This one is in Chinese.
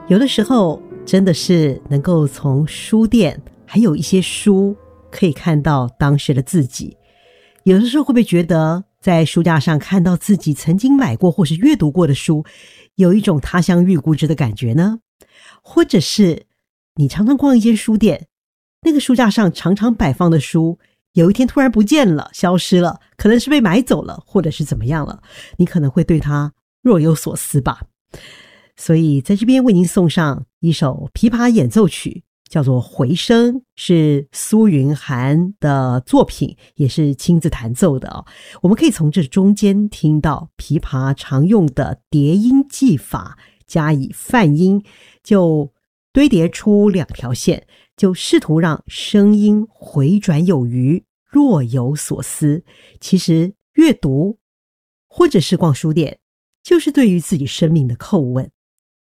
有的时候真的是能够从书店还有一些书可以看到当时的自己。有的时候会不会觉得在书架上看到自己曾经买过或是阅读过的书，有一种他乡遇故知的感觉呢？或者是你常常逛一间书店，那个书架上常常摆放的书，有一天突然不见了，消失了，可能是被买走了，或者是怎么样了，你可能会对它若有所思吧。所以在这边为您送上一首琵琶演奏曲，叫做《回声》，是苏云涵的作品，也是亲自弹奏的哦。我们可以从这中间听到琵琶常用的叠音技法，加以泛音，就堆叠出两条线，就试图让声音回转有余，若有所思。其实阅读或者是逛书店，就是对于自己生命的叩问。